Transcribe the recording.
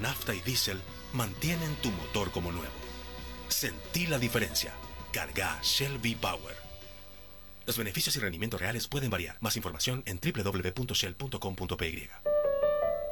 nafta y diésel mantienen tu motor como nuevo. Sentí la diferencia. Carga Shell V-Power. Los beneficios y rendimientos reales pueden variar. Más información en www.shell.com.py.